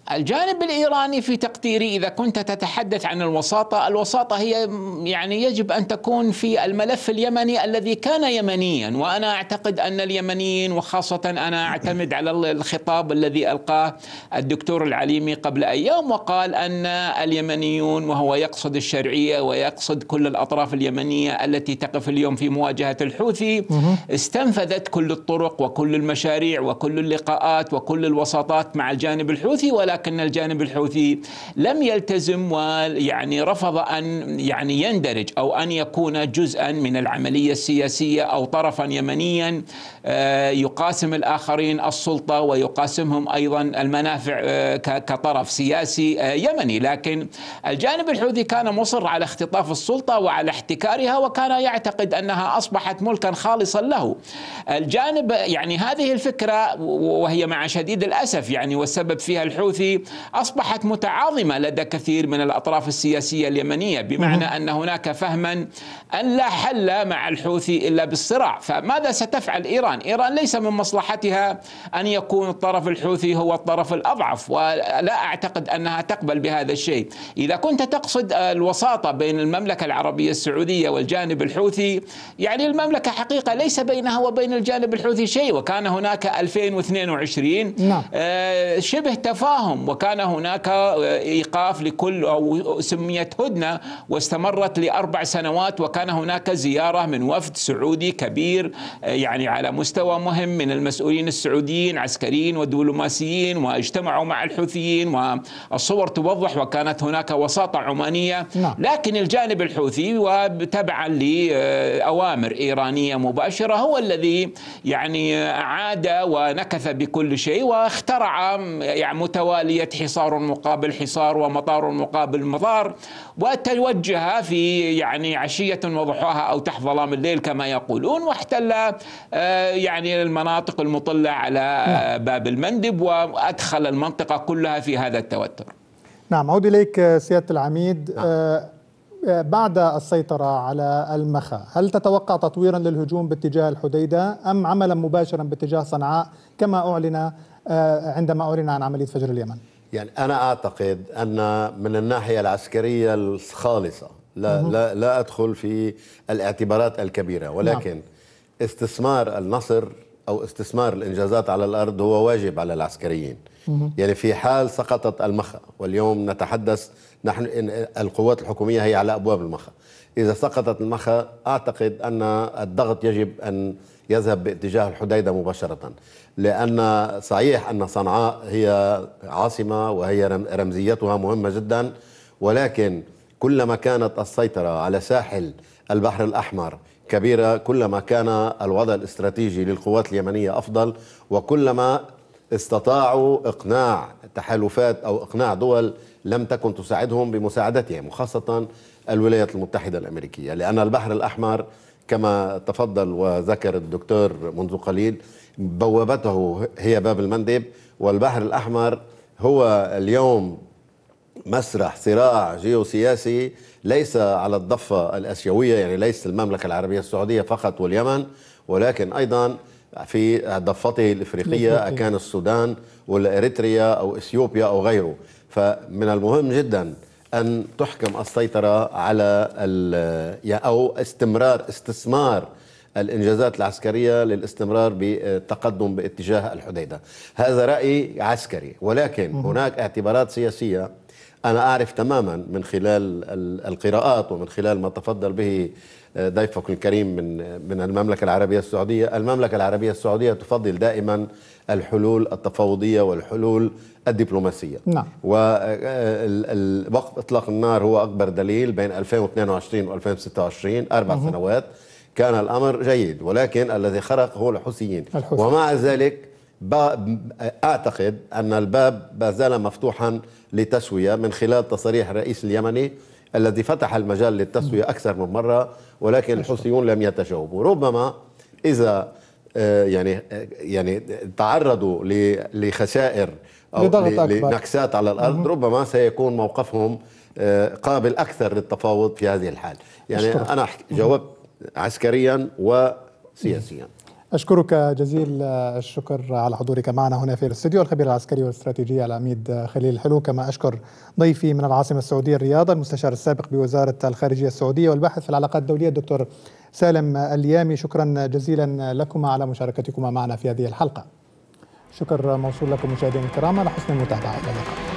الجانب الإيراني في تقديري، إذا كنت تتحدث عن الوساطة، الوساطة هي يعني يجب أن تكون في الملف اليمني الذي كان يمنيا. وأنا أعتقد أن اليمنيين، وخاصة أنا أعتمد على الخطاب الذي ألقاه الدكتور العليمي قبل أيام، وقال أن اليمنيون، وهو يقصد الشرعية ويقصد كل الأطراف اليمنية التي تقف اليوم في مواجهة الحوثي، استنفذت كل الطرق وكل المشاريع وكل اللقاءات وكل الوساطات مع الجانب الحوثي، ولكن الجانب الحوثي لم يلتزم، ويعني رفض أن يعني يندرج أو أن يكون جزءا من العملية السياسية أو طرفا يمنيا يقاسم الآخرين السلطة ويقاسمهم أيضا المنافع كطرف سياسي يمني. لكن الجانب الحوثي كان مصر على اختطاف السلطة وعلى احتكارها، وكان يعتقد أنها أصبحت ملكا خالصا له. الجانب يعني هذه الفكرة، وهي مع شديد الأسف يعني والسبب فيها الحوثي، أصبحت متعاظمة لدى كثير من الأطراف السياسية اليمنية، بمعنى أن هناك فهما أن لا حل مع الحوثي إلا بالصراع. فماذا ستفعل إيران؟ إيران ليس من مصلحتها أن يكون الطرف الحوثي هو الطرف الأضعف، ولا أعتقد أنها تقبل بهذا الشيء. إذا كنت تقصد الوساطة بين المملكة العربية السعودية والجانب الحوثي، يعني المملكة حقيقة ليس بينها وبين الجانب الحوثي شيء، وكان هناك 2022 شبه تفاهم، وكان هناك إيقاف لكل، أو سميت هدنة واستمرت ل4 سنوات، وكان هناك زيارة من وفد سعودي كبير يعني على مستوى مهم من المسؤولين السعوديين عسكريين ودبلوماسيين، واجتمعوا مع الحوثيين، والصور توضح، وكانت هناك وساطة عمانية. لكن الجانب الحوثي وتبعا لأوامر إيرانية مباشرة هو الذي يعني عاد ونكث بكل شيء، واخترع يعني متوالية حصار مقابل حصار ومطار مقابل مطار، وتوجه في يعني عشية وضحاها أو تحت ظلام الليل كما يقولون، واحتل يعني المناطق المطلة على باب المندب، وأدخل المنطقة كلها في هذا التوتر. نعم، عود إليك سيادة العميد. بعد السيطرة على المخا، هل تتوقع تطويرا للهجوم باتجاه الحديدة أم عملا مباشرا باتجاه صنعاء كما أعلن عندما أعلن عن عملية فجر اليمن؟ يعني أنا أعتقد أن من الناحية العسكرية الخالصة لا أدخل في الاعتبارات الكبيرة، ولكن استثمار النصر أو استثمار الإنجازات على الأرض هو واجب على العسكريين. يعني في حال سقطت المخا، واليوم نتحدث نحن القوات الحكومية هي على أبواب المخا، إذا سقطت المخا أعتقد أن الضغط يجب أن يذهب باتجاه الحديدة مباشرة، لأن صحيح أن صنعاء هي عاصمة وهي رمزيتها مهمة جدا، ولكن كلما كانت السيطرة على ساحل البحر الأحمر كبيرة كلما كان الوضع الاستراتيجي للقوات اليمنية أفضل، وكلما استطاعوا إقناع تحالفات أو إقناع دول لم تكن تساعدهم بمساعدتهم، وخاصة الولايات المتحدة الأمريكية، لأن البحر الأحمر كما تفضل وذكر الدكتور منذ قليل بوابته هي باب المندب، والبحر الأحمر هو اليوم مسرح صراع جيوسياسي ليس على الضفة الآسيوية، يعني ليس المملكة العربية السعودية فقط واليمن، ولكن أيضا في ضفته الإفريقية أكان السودان ولا إريتريا أو إثيوبيا أو غيره. فمن المهم جدا أن تحكم السيطرة على أو استثمار الإنجازات العسكرية للاستمرار بالتقدم باتجاه الحديدة. هذا رأي عسكري، ولكن هناك اعتبارات سياسية أنا أعرف تماما من خلال القراءات ومن خلال ما تفضل به ضيفك الكريم من المملكة العربية السعودية. المملكة العربية السعودية تفضل دائما الحلول التفاوضية والحلول الدبلوماسية. ووقف إطلاق النار هو أكبر دليل. بين 2022 و2026 4 سنوات كان الأمر جيد، ولكن الذي خرق هو الحوثيين. ومع ذلك أعتقد أن الباب ما زال مفتوحا لتسوية من خلال تصريح الرئيس اليمني الذي فتح المجال للتسوية أكثر من مرة، ولكن الحوثيون لم يتجاوبوا. ربما إذا يعني تعرضوا لخسائر أو لنكسات على الأرض ربما سيكون موقفهم قابل أكثر للتفاوض في هذه الحال. يعني أنا جاوبت عسكريا وسياسيا. أشكرك جزيل الشكر على حضورك معنا هنا في الاستوديو، الخبير العسكري والاستراتيجية العميد خليل الحلو. كما أشكر ضيفي من العاصمة السعودية الرياض المستشار السابق بوزارة الخارجية السعودية والباحث في العلاقات الدولية الدكتور سالم اليامي. شكرا جزيلا لكما على مشاركتكما معنا في هذه الحلقة. شكر موصول لكم مشاهدينا الكرام على حسن المتابعة. إلى اللقاء.